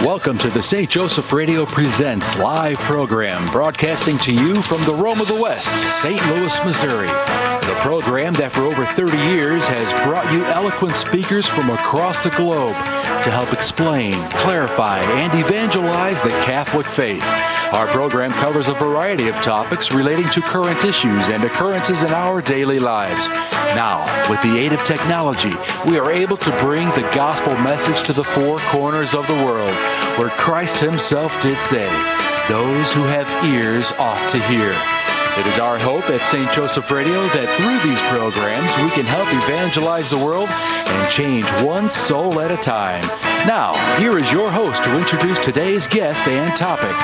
Welcome to the St. Joseph Radio Presents live program, broadcasting to you from the Rome of the West, St. Louis, Missouri. The program that for over 30 years has brought you eloquent speakers from across the globe to help explain, clarify, and evangelize the Catholic faith. Our program covers a variety of topics relating to current issues and occurrences in our daily lives. Now, with the aid of technology, we are able to bring the gospel message to the four corners of the world, where Christ himself did say, "Those who have ears ought to hear." It is our hope at St. Joseph Radio that through these programs we can help evangelize the world and change one soul at a time. Now, here is your host to introduce today's guest and topic.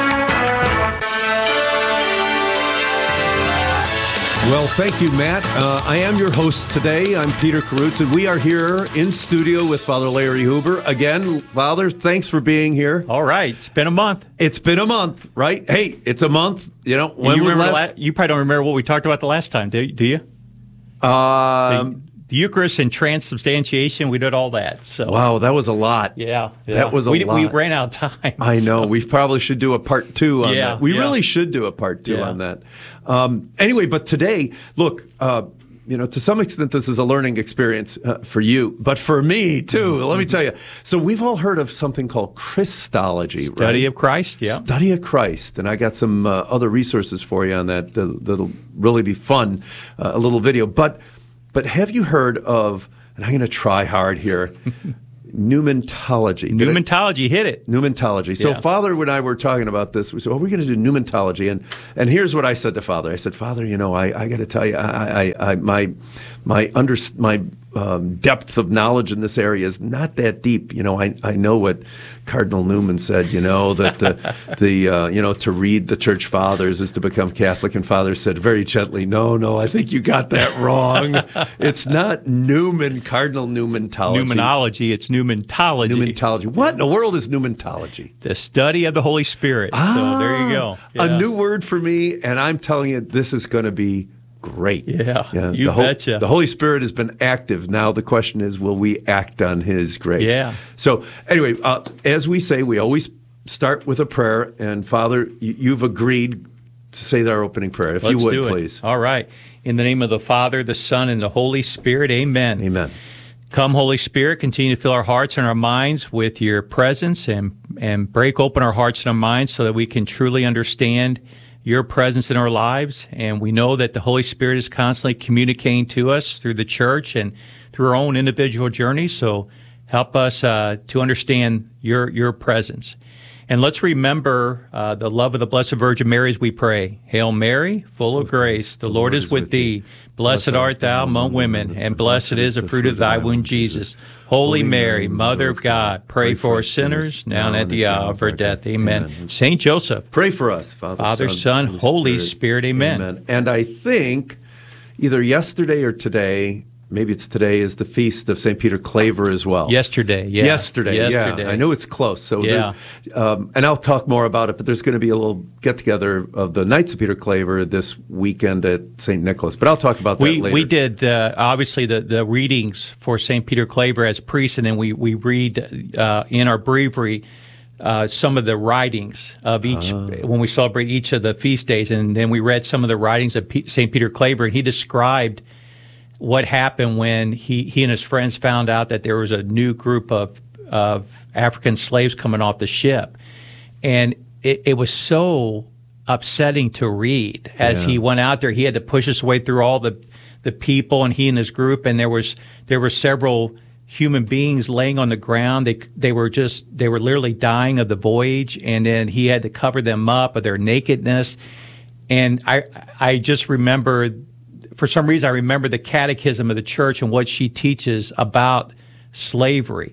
Well, thank you, Matt. I am your host today. I'm Peter Karutz, and we are here in studio with Father Larry Huber. Again, Father, thanks for being here. All right. It's been a month. It's been a month, right? Hey, it's a month. You know, when you probably don't remember what we talked about the last time, do you? The Eucharist and transubstantiation, we did all that. So wow, that was a lot. Yeah. That was a lot. We ran out of time. I know. We probably should do a part two on that. We really should do a part two on that. Anyway, but today, look, to some extent, this is a learning experience for you, but for me, too. Let me tell you. So we've all heard of something called Christology, right? Study of Christ, yeah. Study of Christ. And I got some other resources for you on that that'll really be fun, a little video. But have you heard of, and I'm going to try hard here, pneumatology? Pneumatology, hit it. Pneumatology. So Father and I were talking about this. We said, well, we're going to do pneumatology. And here's what I said to Father. I said, Father, I got to tell you, my depth of knowledge in this area is not that deep. I know what Cardinal Newman said, that to read the Church Fathers is to become Catholic. And Father said very gently, no, I think you got that wrong. It's not Cardinal Newmatology. Pneumatology, it's pneumatology. Pneumatology. What in the world is pneumatology? The study of the Holy Spirit. So there you go. Yeah. A new word for me, and I'm telling you, this is going to be great. Yeah, you betcha. The Holy Spirit has been active. Now the question is, will we act on His grace? Yeah. So anyway, as we say, we always start with a prayer. And Father, you've agreed to say our opening prayer. If Let's you would, do it. please. All right. In the name of the Father, the Son, and the Holy Spirit, amen. Amen. Come, Holy Spirit, continue to fill our hearts and our minds with your presence and break open our hearts and our minds so that we can truly understand your presence in our lives. And we know that the Holy Spirit is constantly communicating to us through the church and through our own individual journeys. So help us to understand your presence. And let's remember the love of the Blessed Virgin Mary as we pray. Hail Mary, full of grace, the Lord is with thee. Blessed art thou among women, and blessed is the fruit of thy womb, Jesus. Holy Mary, Mother of God, pray for us sinners, now and at the hour of our death. Amen. Saint Joseph, pray for us, Father, Son, Holy Spirit. Amen. And I think either yesterday or today, maybe it's today, is the feast of St. Peter Claver as well. Yesterday. Yeah. I know it's close. So and I'll talk more about it, but there's going to be a little get-together of the Knights of Peter Claver this weekend at St. Nicholas. But I'll talk about that later. We did, obviously, the readings for St. Peter Claver as priest, and then we read in our breviary some of the writings of each, when we celebrate each of the feast days, and then we read some of the writings of St. Peter Claver, and he described what happened when he and his friends found out that there was a new group of African slaves coming off the ship. And it was so upsetting to read. As he went out there, he had to push his way through all the people, and he and his group, and there were several human beings laying on the ground. They were literally dying of the voyage, and then he had to cover them up of their nakedness. And I just remember, for some reason, I remember the Catechism of the Church and what she teaches about slavery,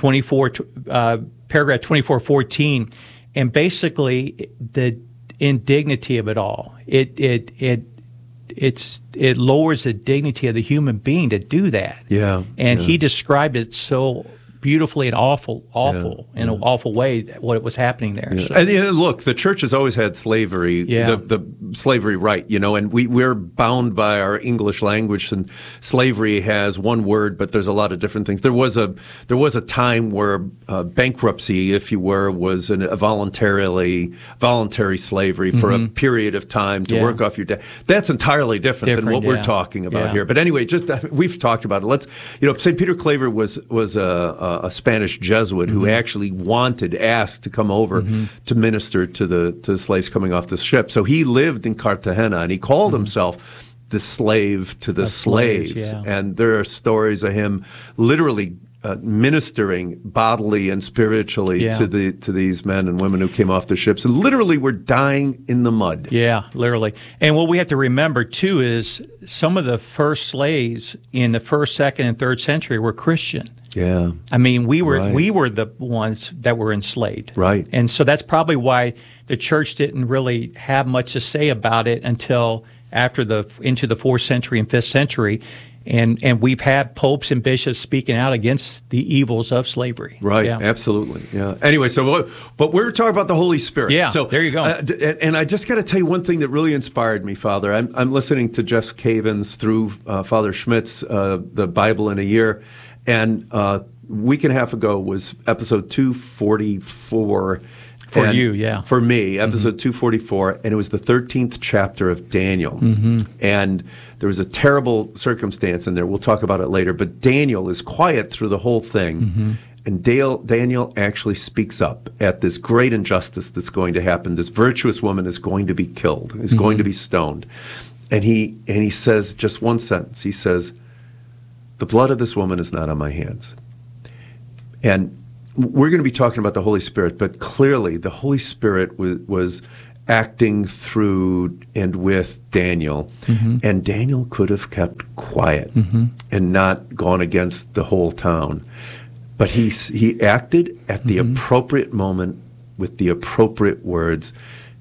paragraph 2414, and basically the indignity of it all. It lowers the dignity of the human being to do that. Yeah. And he described it so beautifully and awful in an awful way what was happening there. Yeah. So. And look, the church has always had slavery, the slavery right, and we're bound by our English language, and slavery has one word, but there's a lot of different things. There was a time where bankruptcy, if you were, was a voluntary slavery for a period of time to work off your debt. That's entirely different than what we're talking about here. But anyway, we've talked about it. St. Peter Claver was a Spanish Jesuit who actually asked to come over to minister to the slaves coming off the ship. So he lived in Cartagena, and he called himself the slave to the slaves. And there are stories of him literally ministering bodily and spiritually to these men and women who came off the ships and literally were dying in the mud. Yeah, literally. And what we have to remember too is some of the first slaves in the first, second, and third century were Christian. Yeah. I mean, we were the ones that were enslaved. Right. And so that's probably why the church didn't really have much to say about it until after into the 4th century and 5th century. And we've had popes and bishops speaking out against the evils of slavery. Right, absolutely. Yeah. Anyway, but we're talking about the Holy Spirit. Yeah, so there you go. And I just got to tell you one thing that really inspired me, Father. I'm listening to Jeff Cavins through Father Schmidt's The Bible in a Year, and a week and a half ago was episode 244. For you. For me, episode 244, and it was the 13th chapter of Daniel. And there was a terrible circumstance in there. We'll talk about it later. But Daniel is quiet through the whole thing. And Daniel actually speaks up at this great injustice that's going to happen. This virtuous woman is going to be killed, is going to be stoned. And he says just one sentence. He says, "The blood of this woman is not on my hands." And we're going to be talking about the Holy Spirit, but clearly the Holy Spirit was acting through and with Daniel, and Daniel could have kept quiet and not gone against the whole town. But he acted at the appropriate moment with the appropriate words.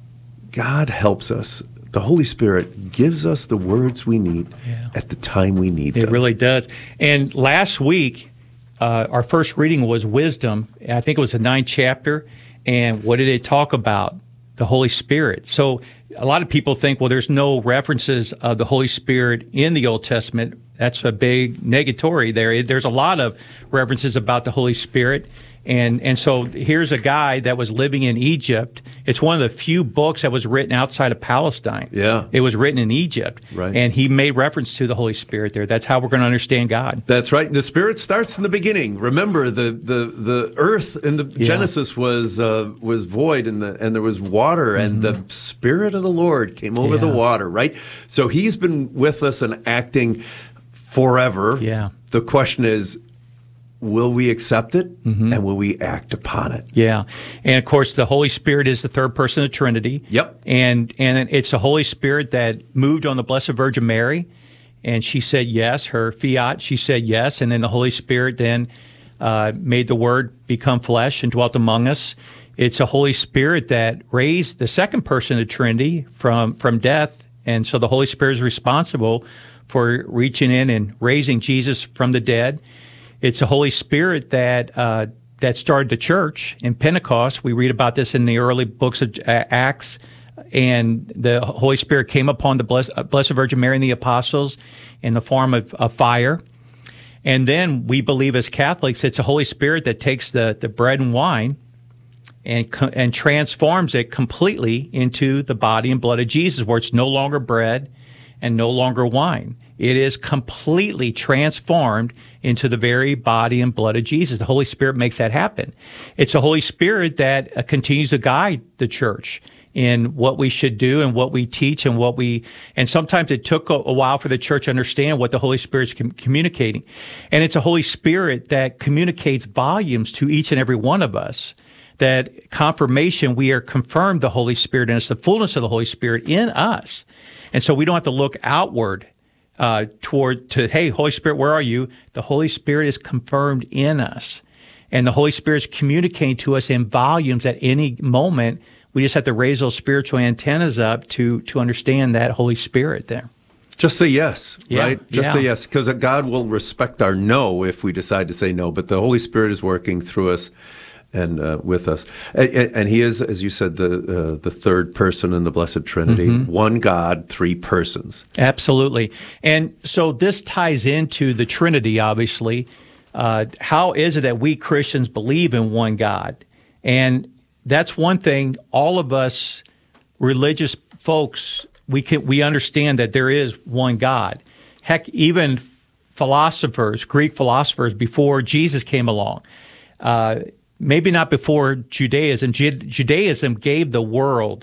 God helps us. The Holy Spirit gives us the words we need at the time we need them. It really does. And last week, our first reading was Wisdom. I think it was the 9th chapter. And what did it talk about? The Holy Spirit. So a lot of people think, well, there's no references of the Holy Spirit in the Old Testament. That's a big negatory there. There's a lot of references about the Holy Spirit. And so here's a guy that was living in Egypt. It's one of the few books that was written outside of Palestine. Yeah. It was written in Egypt. Right. And he made reference to the Holy Spirit there. That's how we're going to understand God. That's right. The Spirit starts in the beginning. Remember, the earth in the Genesis was void, and there was water, and the Spirit of the Lord came over the water, right? So he's been with us and acting forever. Yeah. The question is, will we accept it, and will we act upon it? Yeah. And, of course, the Holy Spirit is the third person of the Trinity. Yep. And it's the Holy Spirit that moved on the Blessed Virgin Mary, and she said yes. Her fiat, she said yes. And then the Holy Spirit then made the Word become flesh and dwelt among us. It's the Holy Spirit that raised the second person of the Trinity from death. And so the Holy Spirit is responsible for reaching in and raising Jesus from the dead. It's the Holy Spirit that started the church in Pentecost. We read about this in the early books of Acts. And the Holy Spirit came upon the Blessed Virgin Mary and the apostles in the form of fire. And then we believe as Catholics, it's the Holy Spirit that takes the bread and wine and transforms it completely into the body and blood of Jesus, where it's no longer bread and no longer wine. It is completely transformed into the very body and blood of Jesus. The Holy Spirit makes that happen. It's the Holy Spirit that continues to guide the church in what we should do and what we teach and sometimes it took a while for the church to understand what the Holy Spirit's communicating. And it's a Holy Spirit that communicates volumes to each and every one of us. That confirmation, we are confirmed the Holy Spirit, and it's the fullness of the Holy Spirit in us. And so we don't have to look outward hey, Holy Spirit, where are you? The Holy Spirit is confirmed in us. And the Holy Spirit is communicating to us in volumes at any moment. We just have to raise those spiritual antennas up to understand that Holy Spirit there. Just say yes, right? Just Yeah. say yes, because God will respect our no if we decide to say no. But the Holy Spirit is working through us and with us, and He is, as you said, the third person in the Blessed Trinity. One God, three persons. Absolutely. And so this ties into the Trinity, obviously. How is it that we Christians believe in one God? And that's one thing all of us religious folks, we understand that there is one God. Heck, even philosophers, Greek philosophers before Jesus came along, maybe not before Judaism. Judaism gave the world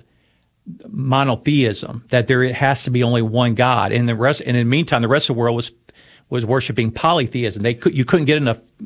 monotheism, that there has to be only one God, and in the meantime, the rest of the world was worshiping polytheism. You couldn't get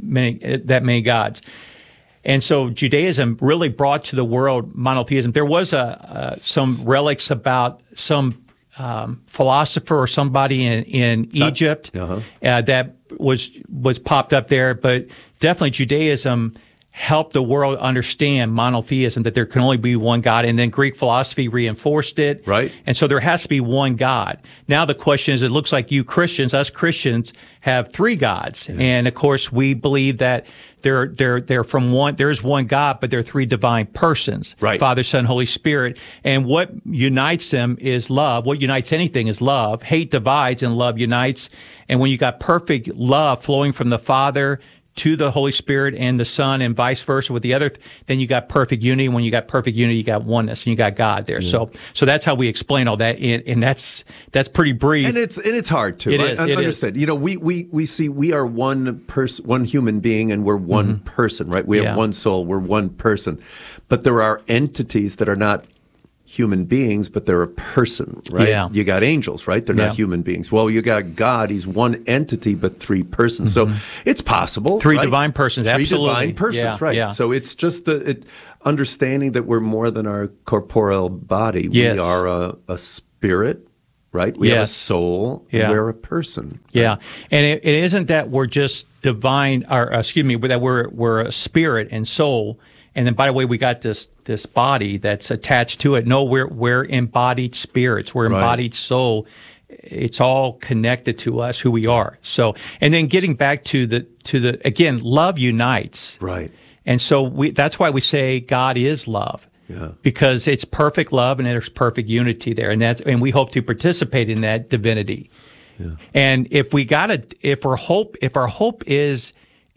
that many gods, and so Judaism really brought to the world monotheism. There was some relics about some philosopher or somebody in Egypt that was popped up there, but definitely Judaism helped the world understand monotheism, that there can only be one God, and then Greek philosophy reinforced it. Right. And so there has to be one God. Now the question is, it looks like us Christians, have three gods. Yeah. And of course, we believe that they're from one. There's one God, but they're three divine persons. Right. Father, Son, Holy Spirit. And what unites them is love. What unites anything is love. Hate divides and love unites. And when you got perfect love flowing from the Father to the Holy Spirit and the Son and vice versa with the other, then you got perfect unity. When you got perfect unity, you got oneness and you got God there. Yeah. So that's how we explain all that, and that's pretty brief. And it's hard to understand. You know, we see we are one person, one human being, and we're one person, right? We have one soul, we're one person. But there are entities that are not human beings, but they're a person, right? Yeah. You got angels, right? They're not human beings. Well, you got God. He's one entity, but three persons. So it's possible. Three right? divine persons, absolutely. Three divine persons, right. Yeah. So it's just understanding that we're more than our corporeal body. Yes. We are a spirit, right? We have a soul. Yeah. And we're a person. Right? Yeah. And it isn't that we're just divine, that we're a spirit and soul. And then, by the way, we got this body that's attached to it. No, we're embodied spirits. We're embodied soul. It's all connected to us, who we are. So, and then getting back to the again, love unites. Right. And so that's why we say God is love. Yeah. Because it's perfect love and there's perfect unity there, and we hope to participate in that divinity. Yeah. And if our hope is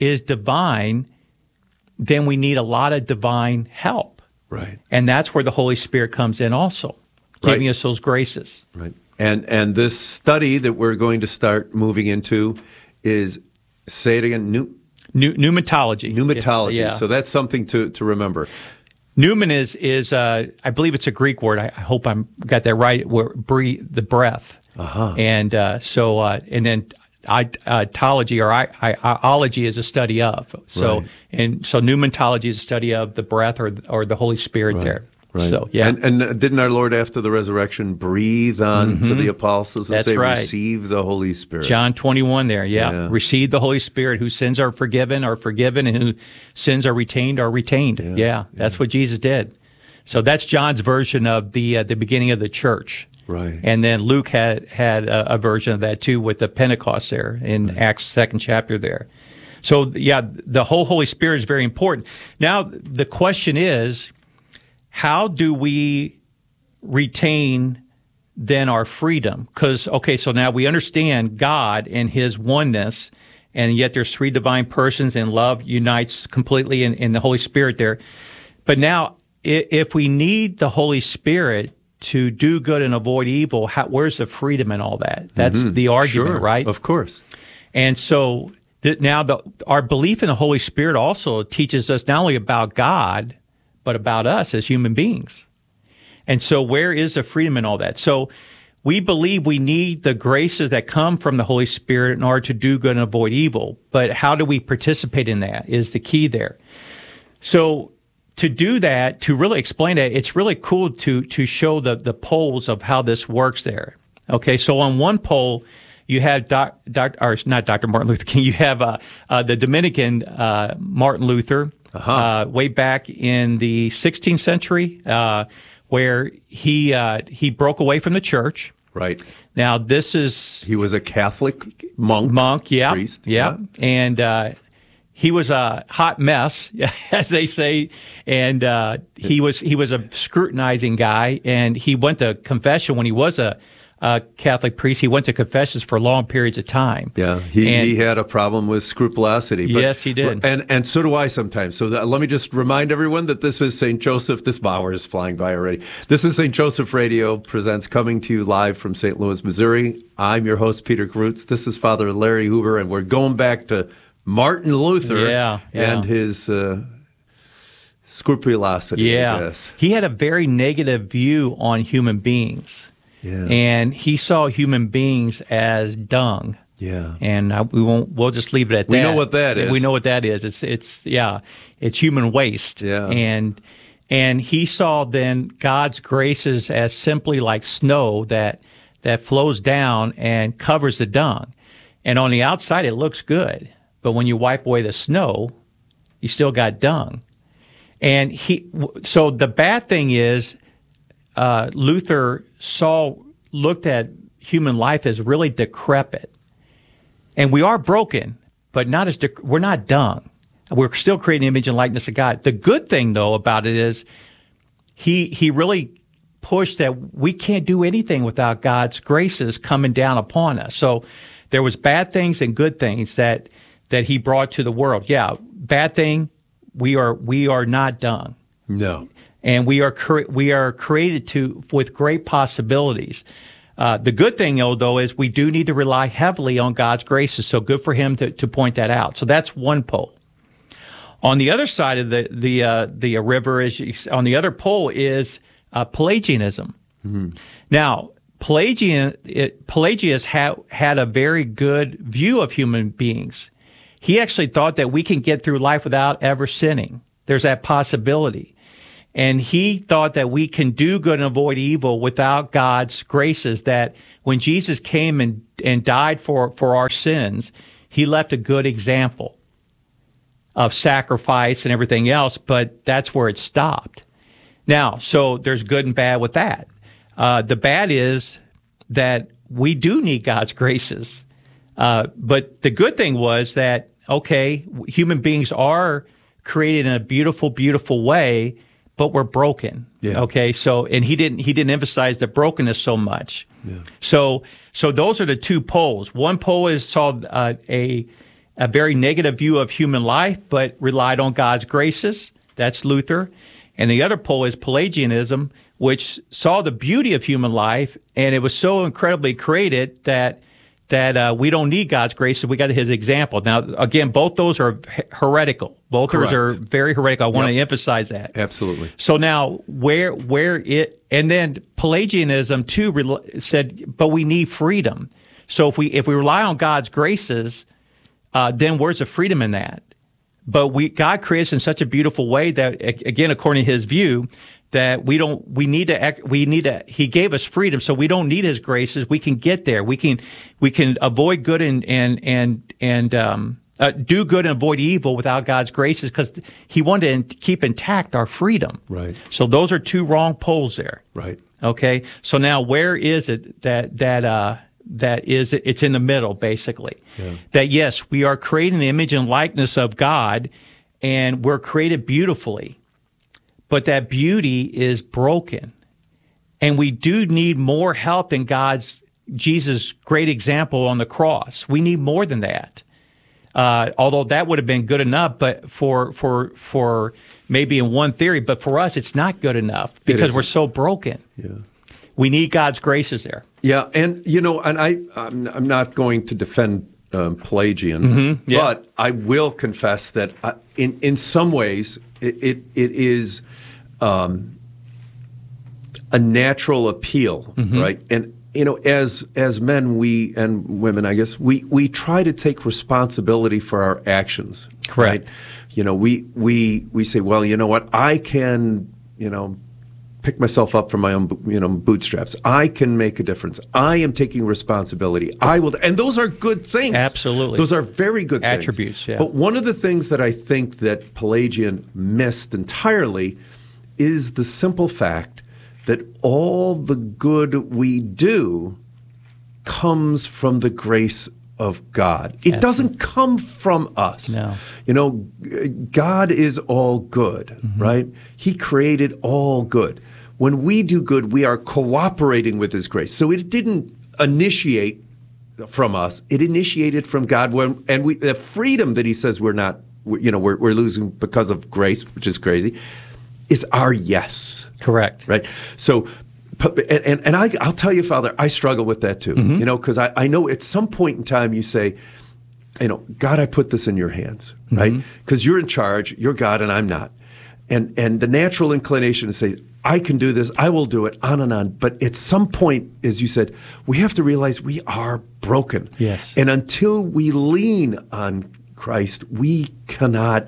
divine, then we need a lot of divine help. Right. And that's where the Holy Spirit comes in also, giving us those graces. Right. And this study that we're going to start moving into is, say it again, pneumatology. Pneumatology. Yeah. So that's something to remember. Pneumen is I believe it's a Greek word. I hope I got that right. The breath. And and then ology ology is a study of. So so pneumatology is a study of the breath or the Holy Spirit there. Right. So yeah. And didn't our Lord after the resurrection breathe on to the apostles and say, receive the Holy Spirit? John 21 there, yeah. Receive the Holy Spirit. Whose sins are forgiven, and whose sins are retained. Yeah. That's what Jesus did. So that's John's version of the beginning of the church. Right. And then Luke had a version of that too with the Pentecost there in Acts 2nd chapter there. So yeah, the whole Holy Spirit is very important. Now the question is, how do we retain then our freedom? Because, so now we understand God and His oneness, and yet there's three divine persons, and love unites completely in the Holy Spirit there. But now, if we need the Holy Spirit to do good and avoid evil, where's the freedom in all that? That's the argument, right? Of course. And so now our belief in the Holy Spirit also teaches us not only about God, but about us as human beings. And so where is the freedom in all that? So we believe we need the graces that come from the Holy Spirit in order to do good and avoid evil. But how do we participate in that is the key there. So to do that, to really explain that, it's really cool to show the poles of how this works there. Okay, so on one pole, you have not Dr. Martin Luther King, you have the Dominican Martin Luther, way back in the 16th century, where he broke away from the church, Right. Now, he was a Catholic monk, priest. Yeah. And he was a hot mess, as they say, and he was a scrutinizing guy, and he went to confession when he was a Catholic priest. He went to confessions for long periods of time. Yeah, he had a problem with scrupulosity. But, yes, he did. And so do I sometimes. So let me just remind everyone that this is St. Joseph. This hour is flying by already. This is St. Joseph Radio presents, coming to you live from St. Louis, Missouri. I'm your host, Peter Karutz. This is Father Larry Huber, and we're going back to Martin Luther and his scrupulosity, I guess. He had a very negative view on human beings. Yeah. And he saw human beings as dung. Yeah. And we'll just leave it at that. We know what that is. We know what that is. It's human waste. Yeah. And he saw then God's graces as simply like snow that flows down and covers the dung. And on the outside it looks good, but when you wipe away the snow, you still got dung. And so the bad thing is Luther looked at human life as really decrepit, and we are broken, but not as we're not dung. We're still creating the image and likeness of God. The good thing, though, about it is he really pushed that we can't do anything without God's graces coming down upon us. So there was bad things and good things that he brought to the world. Yeah, bad thing, we are not dung. No. And we are created with great possibilities. The good thing, though, is we do need to rely heavily on God's graces. So good for him to point that out. So that's one pole. On the other side of the river, on the other pole is Pelagianism. Mm-hmm. Now, Pelagius had a very good view of human beings. He actually thought that we can get through life without ever sinning. There's that possibility. And he thought that we can do good and avoid evil without God's graces, that when Jesus came and died for our sins, he left a good example of sacrifice and everything else, but that's where it stopped. Now, so there's good and bad with that. The bad is that we do need God's graces. But the good thing was that, okay, human beings are created in a beautiful, beautiful way, but we're broken. Yeah. Okay. So, and he didn't emphasize the brokenness so much. Yeah. So those are the two poles. One pole saw a very negative view of human life, but relied on God's graces. That's Luther. And the other pole is Pelagianism, which saw the beauty of human life, and it was so incredibly created that we don't need God's grace, so we got his example. Now, again, both those are heretical. Both Correct. those are very heretical. I want to emphasize that. Absolutely. So now, and then Pelagianism too said, but we need freedom. So if we rely on God's graces, then where's the freedom in that? But God created us in such a beautiful way that, again, according to his view, that he gave us freedom, so we don't need his graces. We can get there. We can avoid good and do good and avoid evil without God's graces, because he wanted to keep intact our freedom. Right. So those are two wrong poles there. Right. Okay. So now where is it it's in the middle, basically. Yeah. That yes, we are creating the image and likeness of God, and we're created beautifully. But that beauty is broken. And we do need more help than Jesus' great example on the cross. We need more than that. Although that would have been good enough, but for maybe in one theory, but for us, it's not good enough because we're so broken. Yeah. We need God's graces there. Yeah, and I'm not going to defend Pelagian, but I will confess that in some ways it is a natural appeal, right? And as men, and women, I guess we try to take responsibility for our actions. Correct. Right? We say, well, you know what, I can, pick myself up from my own, bootstraps. I can make a difference. I am taking responsibility. I will, and those are good things. Absolutely. Those are very good attributes, things. Yeah. But one of the things that I think that Pelagian missed entirely is the simple fact that all the good we do comes from the grace of God. It doesn't come from us. No. God is all good, right? He created all good. When we do good, we are cooperating with His grace. So it didn't initiate from us. It initiated from God. The freedom that He says we're losing because of grace, which is crazy, is our yes. Correct. Right? So, and I'll tell you, Father, I struggle with that too. Because I know at some point in time you say, God, I put this in your hands, right? Because you're in charge, you're God, and I'm not. And the natural inclination is to say, I can do this, I will do it, on and on. But at some point, as you said, we have to realize we are broken. Yes. And until we lean on Christ, we cannot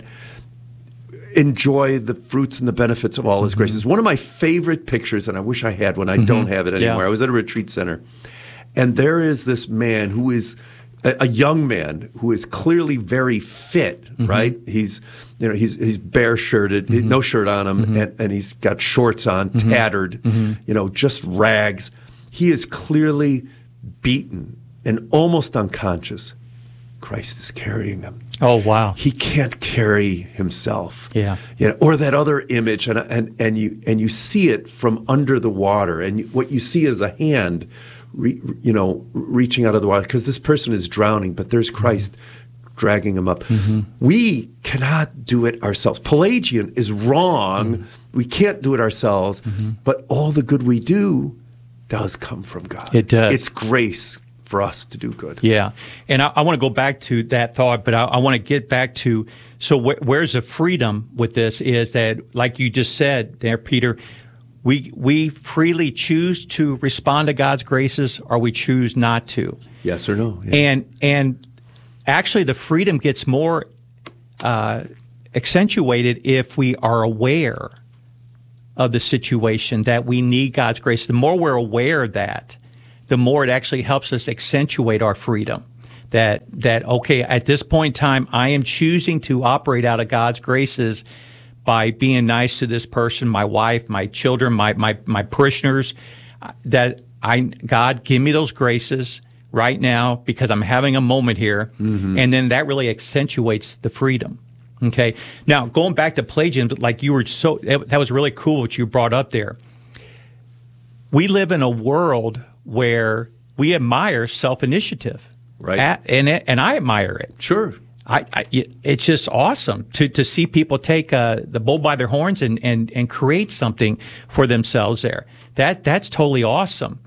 enjoy the fruits and the benefits of all His graces. One of my favorite pictures, and I wish I had one, I don't have it anymore. I was at a retreat center, and there is this man who is a young man who is clearly very fit, right? He's bare shirted, no shirt on him, and he's got shorts on, tattered, just rags. He is clearly beaten and almost unconscious. Christ is carrying him. Oh, wow. He can't carry himself. Yeah. Or that other image, and you see it from under the water, and what you see is a hand reaching out of the water, because this person is drowning, but there's Christ dragging him up. We cannot do it ourselves. Pelagian is wrong. We can't do it ourselves, but all the good we do does come from God. It does. It's grace for us to do good. Yeah. And I want to go back to that thought, but I want to get back to, so where's the freedom with this is that, like you just said there, Peter, we freely choose to respond to God's graces, or we choose not to. Yes or no. Yeah. And actually the freedom gets more accentuated if we are aware of the situation that we need God's grace. The more we're aware of that, the more it actually helps us accentuate our freedom. That okay, at this point in time, I am choosing to operate out of God's graces by being nice to this person, my wife, my children, my parishioners. God, give me those graces right now because I'm having a moment here, and then that really accentuates the freedom. Okay, now going back to Pelagian, like you were that was really cool what you brought up there. We live in a world where we admire self-initiative, right? And I admire it. Sure, it's just awesome to see people take the bull by their horns and create something for themselves there. That's totally awesome.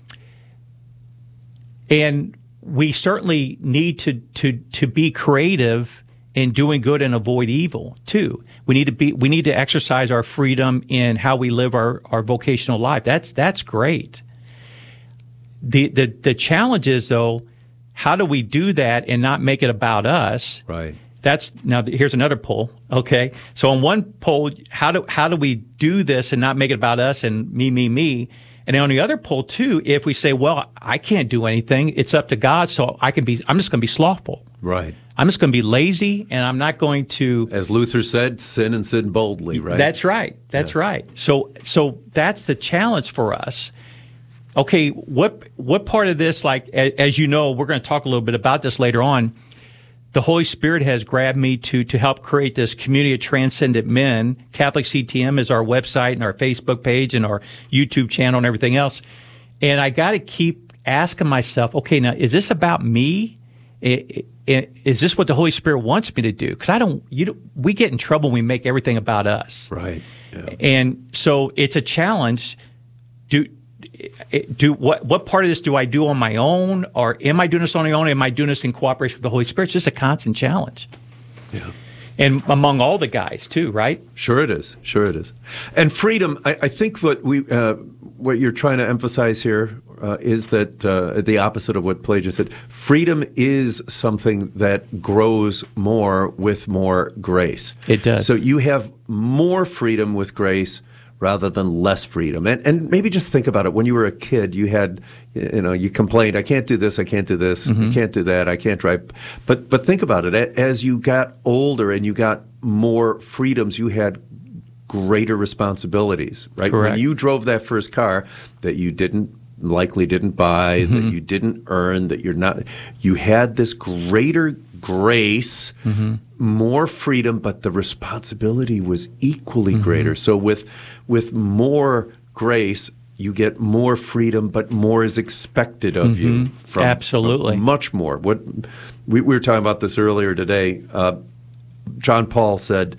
And we certainly need to be creative in doing good and avoid evil too. We need to exercise our freedom in how we live our vocational life. That's great. The challenge is, though, how do we do that and not make it about us? Right. Now here's another poll. Okay, so on one poll, how do we do this and not make it about us and me? And on the other poll too, if we say, well, I can't do anything, it's up to God, so I'm just going to be slothful. Right. I'm just going to be lazy, and I'm not going to. As Luther said, sin and sin boldly. Right. That's right. That's right. So that's the challenge for us. Okay, what part of this, like, as you know, we're going to talk a little bit about this later on. The Holy Spirit has grabbed me to help create this community of transcendent men. Catholic CTM is our website and our Facebook page and our YouTube channel and everything else. And I got to keep asking myself, okay, now, is this about me? Is this what the Holy Spirit wants me to do? Because we get in trouble when we make everything about us. Right. Yeah. And so it's a challenge. What part of this do I do on my own, or am I doing this on my own? Am I doing this in cooperation with the Holy Spirit? It's just a constant challenge. Yeah. And among all the guys too, right? Sure it is. And freedom, I think what you're trying to emphasize here is that the opposite of what Pelagian said. Freedom is something that grows more with more grace. It does. So you have more freedom with grace rather than less freedom. And maybe just think about it. When you were a kid, you had, you complained, I can't do this, I can't do this, I can't do that, I can't drive. But think about it. As you got older and you got more freedoms, you had greater responsibilities, right? Correct. When you drove that first car that you didn't likely didn't buy, that you didn't earn, that you had this greater grace, more freedom, but the responsibility was equally greater. So with more grace, you get more freedom, but more is expected of you. Absolutely. Much more. What we were talking about this earlier today. John Paul said,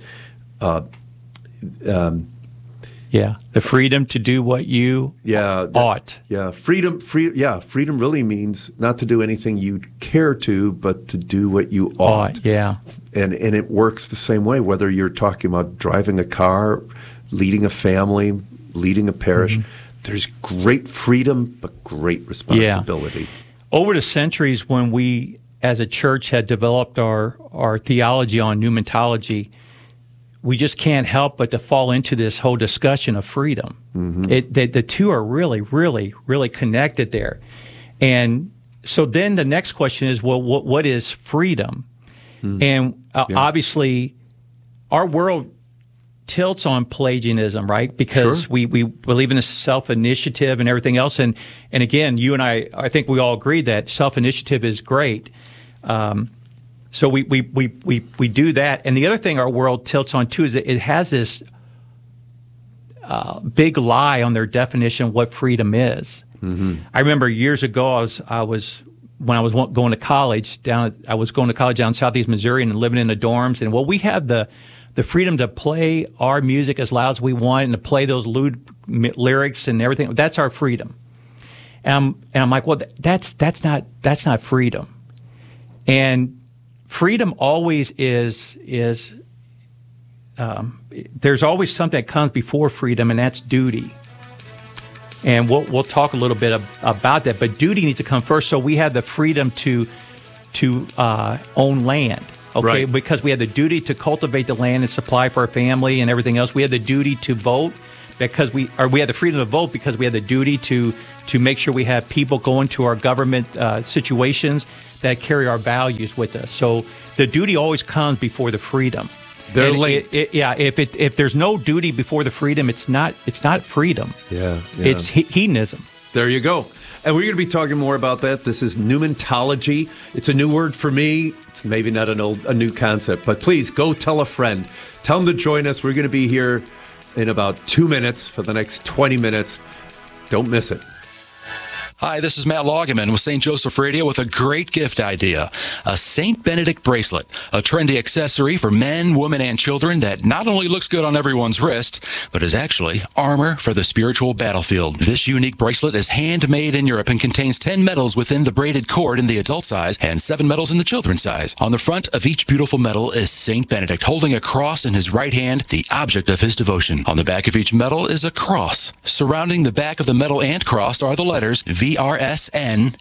the freedom to do what you ought. Freedom really means not to do anything you care to, but to do what you ought. And it works the same way, whether you're talking about driving a car, leading a family, leading a parish. There's great freedom, but great responsibility. Yeah. Over the centuries, when we as a church had developed our theology on pneumatology, we just can't help but to fall into this whole discussion of freedom. The two are really, really, really connected there. And so then the next question is, well, what is freedom? And obviously, our world tilts on Pelagianism, right? Because we believe in this self-initiative and everything else. And again, you and I think we all agree that self-initiative is great. So we do that. And the other thing our world tilts on too is that it has this big lie on their definition of what freedom is. I remember years ago, when I was going to college down in Southeast Missouri and living in the dorms. And we have the freedom to play our music as loud as we want and to play those lewd lyrics and everything. That's our freedom. And I'm like, well, that's not freedom. And freedom always is there's always something that comes before freedom, and that's duty. And we'll talk a little bit about that. But duty needs to come first. So we have the freedom to own land. Okay, right. Because we have the duty to cultivate the land and supply for our family and everything else. We have the duty to vote because we have the freedom to vote because we have the duty to make sure we have people going to our government situations that carry our values with us. So the duty always comes before the freedom. They're linked. If there's no duty before the freedom, it's not freedom. Yeah. It's hedonism. There you go. And we're going to be talking more about that. This is pneumatology. It's a new word for me. It's maybe not a new concept, but please go tell a friend. Tell them to join us. We're going to be here in about 2 minutes for the next 20 minutes. Don't miss it. Hi, this is Matt Loggeman with St. Joseph Radio with a great gift idea. A St. Benedict bracelet, a trendy accessory for men, women, and children that not only looks good on everyone's wrist, but is actually armor for the spiritual battlefield. This unique bracelet is handmade in Europe and contains 10 medals within the braided cord in the adult size and 7 medals in the children's size. On the front of each beautiful medal is St. Benedict holding a cross in his right hand, the object of his devotion. On the back of each medal is a cross. Surrounding the back of the medal and cross are the letters VRSN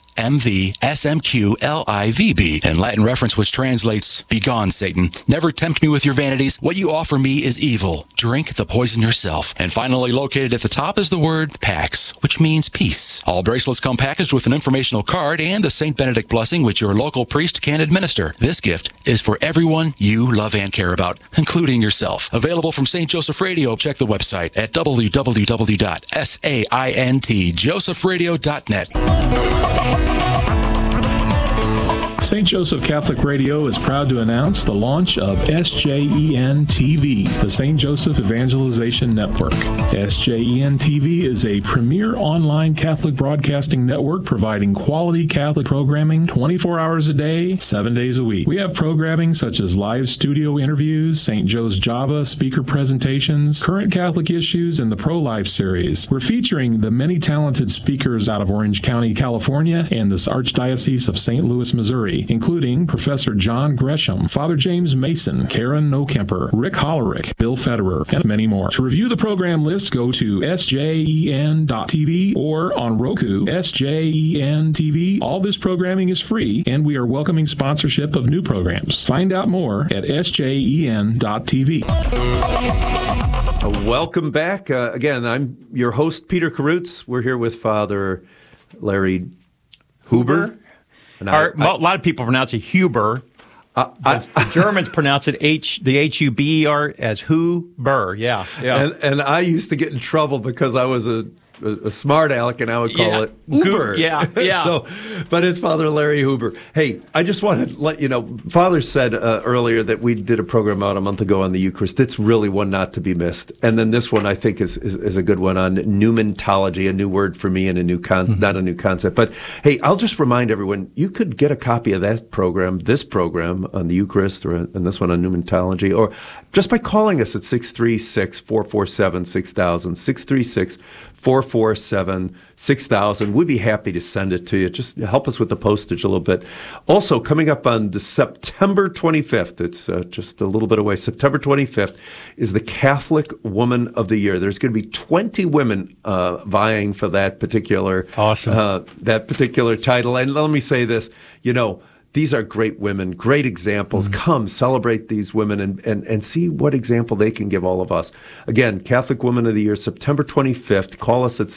MVSMQLIVB, in Latin reference which translates, "Begone, Satan. Never tempt me with your vanities. What you offer me is evil. Drink the poison yourself." And finally, located at the top is the word Pax, which means peace. All bracelets come packaged with an informational card and a St. Benedict blessing which your local priest can administer. This gift is for everyone you love and care about, including yourself. Available from St. Joseph Radio. Check the website at www.saintjosephradio.net. St. Joseph Catholic Radio is proud to announce the launch of SJEN TV, the St. Joseph Evangelization Network. SJEN TV is a premier online Catholic broadcasting network providing quality Catholic programming 24 hours a day, 7 days a week. We have programming such as live studio interviews, St. Joe's Java speaker presentations, current Catholic issues, and the Pro-Life series. We're featuring the many talented speakers out of Orange County, California, and this Archdiocese of St. Louis, Missouri, including Professor John Gresham, Father James Mason, Karen Nokemper, Rick Hollerick, Bill Federer, and many more. To review the program list, go to sjen.tv or on Roku, SJEN TV. All this programming is free, and we are welcoming sponsorship of new programs. Find out more at sjen.tv. Welcome back. Again, I'm your host, Peter Karutz. We're here with Father Larry Huber. A lot of people pronounce it Huber. The Germans pronounce it the Huber as Huber. Yeah. And I used to get in trouble because I was a a smart aleck, and I would call it Huber. Yeah. So, but it's Father Larry Huber. Hey, I just wanted to let you know, Father said earlier that we did a program out a month ago on the Eucharist. It's really one not to be missed. And then this one I think is a good one on pneumatology, a new word for me and not a new concept. But hey, I'll just remind everyone, you could get a copy of that program, this program on the Eucharist, and this one on pneumatology, or just by calling us at 636-447-6000, 636-447-6000. We'd be happy to send it to you. Just help us with the postage a little bit. Also, coming up on the September 25th, it's just a little bit away, September 25th, is the Catholic Woman of the Year. There's going to be 20 women vying for that particular title. And let me say this, these are great women, great examples. Mm-hmm. Come celebrate these women and see what example they can give all of us. Again, Catholic Woman of the Year, September 25th. Call us at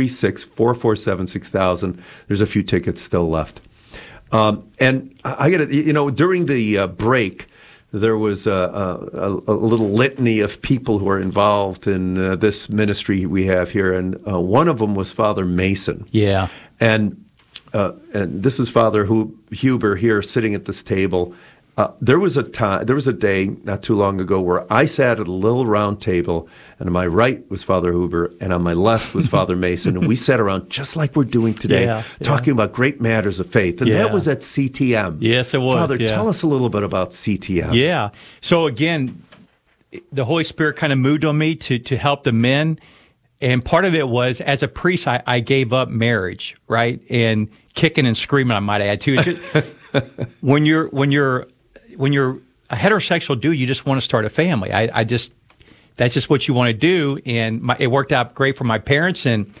636-447-6000. There's a few tickets still left. And I got to, during the break, there was a little litany of people who are involved in this ministry we have here, and one of them was Father Mason. Yeah. And this is Father Huber here sitting at this table. There was a day not too long ago where I sat at a little round table, and on my right was Father Huber, and on my left was Father Mason, and we sat around just like we're doing today, talking about great matters of faith. And that was at CTM. Yes, it was. Father, tell us a little bit about CTM. Yeah. So again, the Holy Spirit kind of moved on me to help the men. And part of it was, as a priest, I gave up marriage, right? And kicking and screaming, I might add, too. When you're a heterosexual dude, you just want to start a family. That's just what you want to do. And it worked out great for my parents. And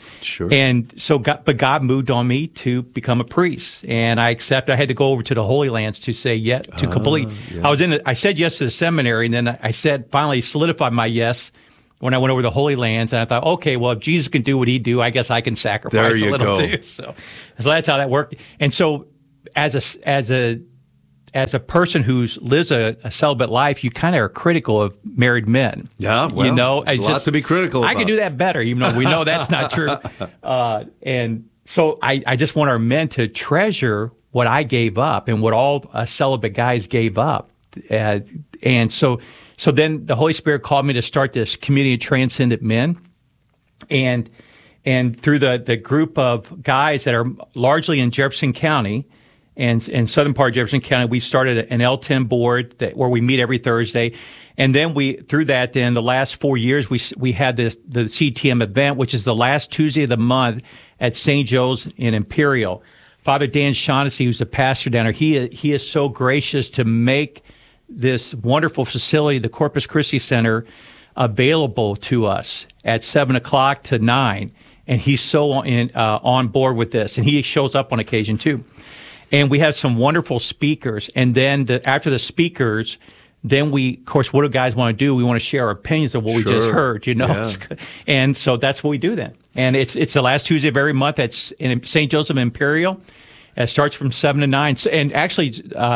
but God moved on me to become a priest. And I had to go over to the Holy Lands to say yes, to complete. Yeah. I said yes to the seminary, and then I finally solidified my yes when I went over the Holy Lands, and I thought, okay, well, if Jesus can do what he do, I guess I can sacrifice a little too. So that's how that worked. And so, as a person who lives a celibate life, you kind of are critical of married men. Yeah, well, a lot to be critical about. I can do that better, even though we know that's not true. And so, I just want our men to treasure what I gave up and what all celibate guys gave up, and so. So then the Holy Spirit called me to start this community of transcendent men, and through the group of guys that are largely in Jefferson County and southern part of Jefferson County, we started an L10 board where we meet every Thursday, and then the last 4 years we had the CTM event, which is the last Tuesday of the month at St. Joe's in Imperial. Father Dan Shaughnessy, who's the pastor down there, he is so gracious to make this wonderful facility, the Corpus Christi Center, available to us at 7 o'clock to 9. And he's so on board with this. And he shows up on occasion, too. And we have some wonderful speakers. And then after the speakers, then of course, what do guys want to do? We want to share our opinions of what we just heard, Yeah. And so that's what we do then. And it's the last Tuesday of every month at St. Joseph Imperial. It starts from 7 to 9. And actually,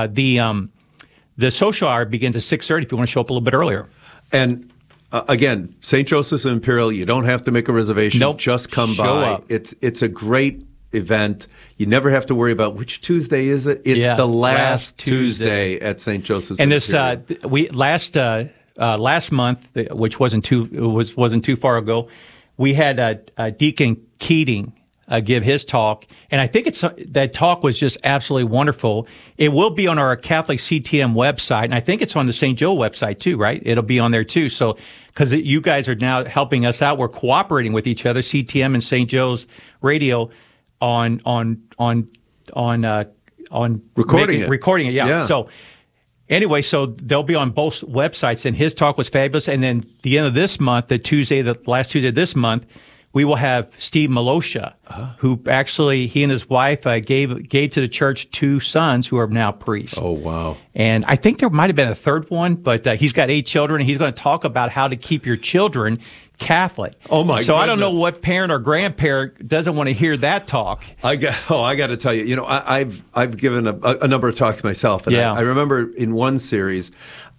the social hour begins at 6:30 if you want to show up a little bit earlier. And again, St. Joseph's Imperial, you don't have to make a reservation. Nope. Just come by. Up. It's a great event. You never have to worry about which Tuesday is it. It's the last Tuesday at St. Joseph's Imperial. And last month, which wasn't too far ago, we had Deacon Keating give his talk, and I think that talk was just absolutely wonderful. It will be on our Catholic CTM website, and I think it's on the St. Joe website too, right? It'll be on there too. So, because you guys are now helping us out, we're cooperating with each other, CTM and St. Joe's Radio, on recording it. Yeah. So anyway, so they'll be on both websites, and his talk was fabulous. And then the end of this month, the last Tuesday of this month, we will have Steve Malosha, who actually, he and his wife gave to the church 2 sons who are now priests. Oh, wow. And I think there might have been a third one, but he's got 8 children, and he's going to talk about how to keep your children Catholic. Oh, my goodness. So I don't know what parent or grandparent doesn't want to hear that talk. I got to tell you, I've given a number of talks myself, and I remember in one series,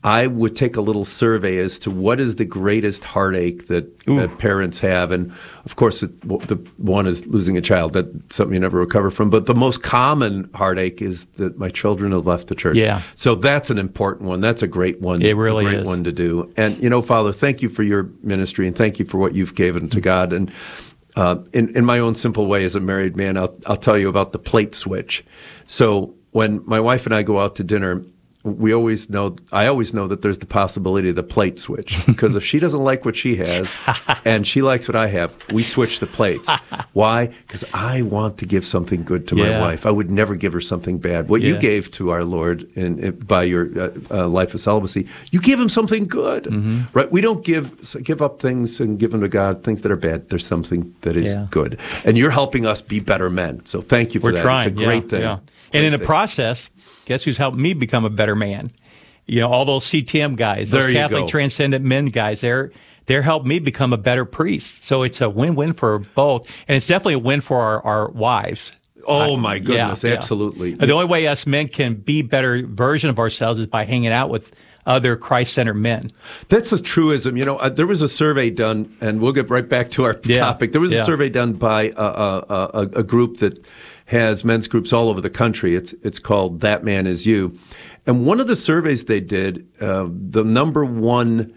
I would take a little survey as to what is the greatest heartache that parents have. And, of course, the one is losing a child. That's something you never recover from. But the most common heartache is that my children have left the church. Yeah. So that's an important one. That's a great one. It really a great is. one to do. And, Father, thank you for your ministry, and thank you for what you've given to God. And in my own simple way as a married man, I'll tell you about the plate switch. So when my wife and I go out to dinner, I always know that there's the possibility of the plate switch, because if she doesn't like what she has and she likes what I have, we switch the plates. Why? Because I want to give something good to my wife. I would never give her something bad. What you gave to our Lord by your life of celibacy, you give him something good, right? We don't give up things and give them to God, things that are bad. There's something that is good. And you're helping us be better men. So thank you for that. Trying. It's a great thing. Yeah. And in the process, guess who's helped me become a better man? All those CTM guys, those Catholic Transcendent Men guys, they're helped me become a better priest. So it's a win-win for both. And it's definitely a win for our wives. Oh, my goodness, absolutely. The only way us men can be better version of ourselves is by hanging out with other Christ-centered men. That's a truism. There was a survey done, and we'll get right back to our topic. There was a survey done by a group that has men's groups all over the country. It's called That Man Is You. And one of the surveys they did, the number one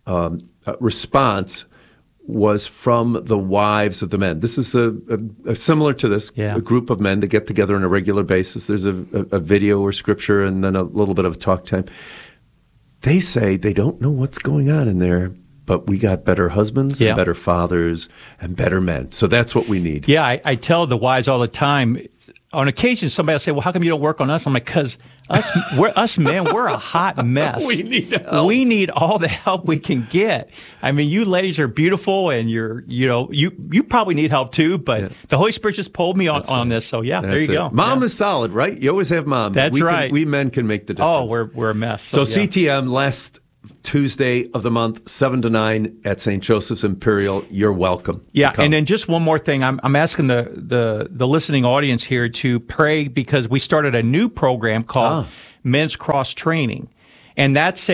response was from the wives of the men. This is a similar to this, a group of men that get together on a regular basis. There's a video or scripture and then a little bit of talk time. They say they don't know what's going on in there, but we got better husbands and better fathers and better men. So that's what we need. Yeah, I tell the wives all the time. On occasion, somebody will say, well, how come you don't work on us? I'm like, because us men, we're a hot mess. We need help. We need all the help we can get. I mean, you ladies are beautiful, and you probably need help too, but the Holy Spirit just pulled me on this. So, there you go. Mom is solid, right? You always have mom. That's right. We men can make the difference. Oh, we're a mess. So CTM, last Tuesday of the month, 7 to 9 at St. Joseph's Imperial. You're welcome. Yeah, and then just one more thing. I'm asking the listening audience here to pray, because we started a new program called Men's Cross Training, and it's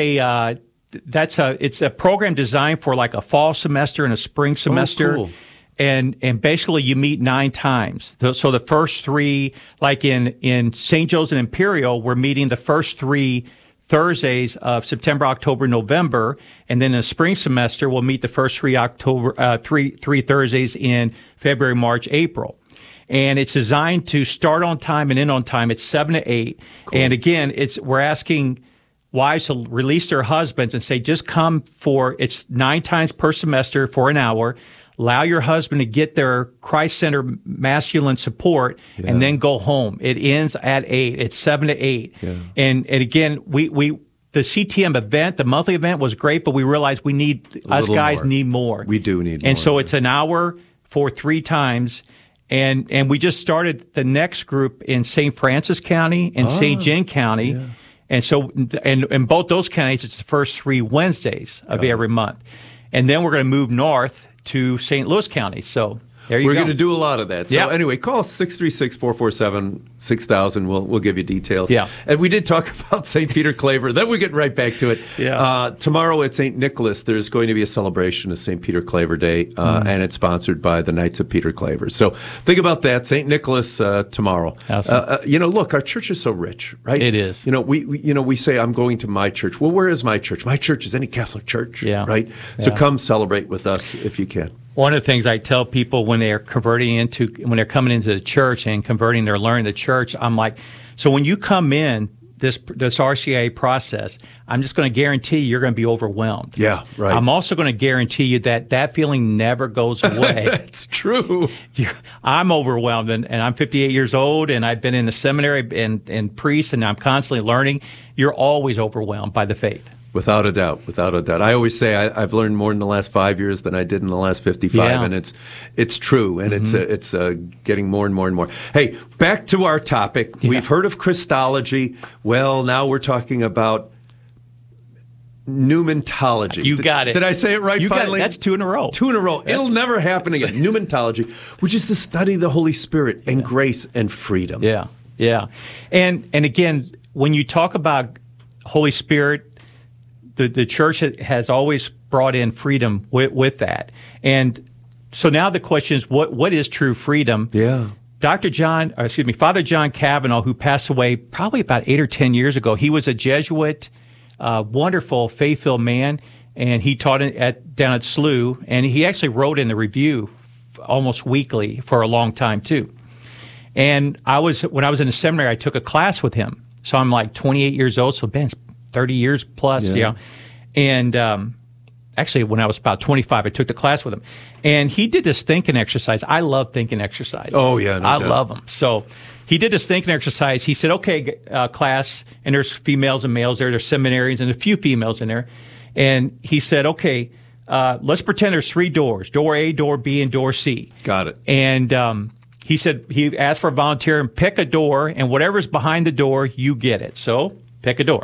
a program designed for like a fall semester and a spring semester. Oh, cool. And basically you meet 9 times. So the first 3, like in St. Joseph Imperial, we're meeting the first 3 Thursdays of September, October, November, and then in the spring semester we'll meet the first 3 Thursdays in February, March, April. And it's designed to start on time and end on time. It's 7 to 8. Cool. And again, we're asking wives to release their husbands and say, just come it's 9 times per semester for an hour. Allow your husband to get their Christ-centered masculine support, and then go home. It ends at 8. It's 7 to 8. Yeah. And again, the CTM event, the monthly event, was great, but we realized us guys need more. We do need more. And so it's an hour for 3 times. And we just started the next group in St. Francis County and St. John County. Yeah. And so, in both those counties, it's the first 3 Wednesdays of every month. And then we're going to move north to St. Louis County. So there you go. We're going to do a lot of that. So anyway, call us 636-447-6000. We'll give you details. Yeah. And we did talk about St. Peter Claver. Then we're getting right back to it. Yeah. Tomorrow at St. Nicholas, there's going to be a celebration of St. Peter Claver Day, and it's sponsored by the Knights of Peter Claver. So think about that. St. Nicholas tomorrow. Awesome. Look, our church is so rich, right? It is. We say, I'm going to my church. Well, where is my church? My church is any Catholic church, right? So come celebrate with us if you can. One of the things I tell people when they're coming into the church and converting their learning the church, I'm like, so when you come in this RCIA process, I'm just going to guarantee you're going to be overwhelmed. Yeah, right. I'm also going to guarantee you that feeling never goes away. That's true. I'm overwhelmed, and I'm 58 years old, and I've been in a seminary and priest, and I'm constantly learning. You're always overwhelmed by the faith. Without a doubt. I always say I've learned more in the last 5 years than I did in the last 55, and it's true, and it's getting more and more and more. Hey, back to our topic. Yeah. We've heard of Christology. Well, now we're talking about pneumatology. You got it. Did I say it right finally? That's 2 in a row. 2 in a row. It'll never happen again. Pneumatology, which is the study of the Holy Spirit and grace and freedom. Yeah. And again, when you talk about Holy Spirit, the church has always brought in freedom with that. And so now the question is, what is true freedom? Yeah. Father John Kavanaugh, who passed away probably about 8 or 10 years ago, he was a Jesuit, wonderful, faith-filled man, and he taught down at SLU, and he actually wrote in the Review almost weekly for a long time too. And when I was in the seminary, I took a class with him. So I'm like 28 years old, so Ben, 30 years plus, you know. And actually, when I was about 25, I took the class with him. And he did this thinking exercise. I love thinking exercises. Oh, yeah. I love them. So he did this thinking exercise. He said, okay, class, and there's females and males there. There's seminarians and a few females in there. And he said, okay, let's pretend there's 3 doors, door A, door B, and door C. Got it. And he said he asked for a volunteer and pick a door, and whatever's behind the door, you get it. So pick a door.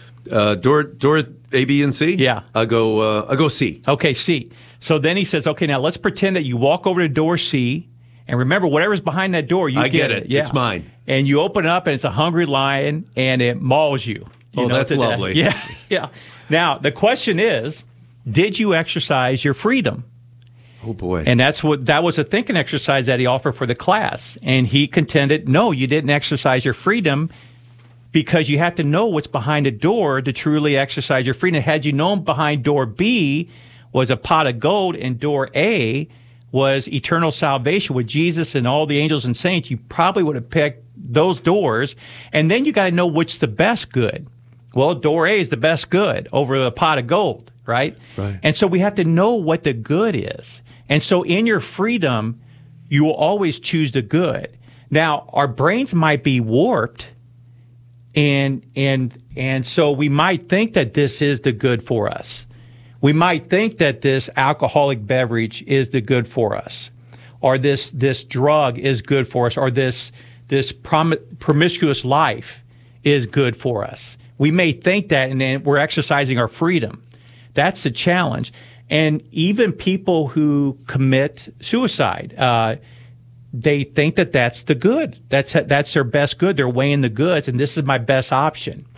Door A, B, and C? Yeah. I'll go C. Okay, C. So then he says, okay, now let's pretend that you walk over to door C, and remember, whatever's behind that door, you get it. Yeah. It's mine. And you open it up, and it's a hungry lion, and it mauls you. That's lovely. Yeah. Now, the question is, did you exercise your freedom? Oh, boy. And that was a thinking exercise that he offered for the class. And he contended, no, you didn't exercise your freedom because you have to know what's behind the door to truly exercise your freedom. Had you known behind door B was a pot of gold and door A was eternal salvation with Jesus and all the angels and saints, you probably would have picked those doors. And then you got to know which's the best good. Well, door A is the best good over the pot of gold, right? Right. And so we have to know what the good is. And so in your freedom, you will always choose the good. Now, our brains might be warped, and so we might think that this is the good for us. We might think that this alcoholic beverage is the good for us, or this drug is good for us, or this promiscuous life is good for us. We may think that, and then we're exercising our freedom. That's the challenge. And even people who commit suicide, they think that that's the good. That's their best good. They're weighing the goods, and this is my best option.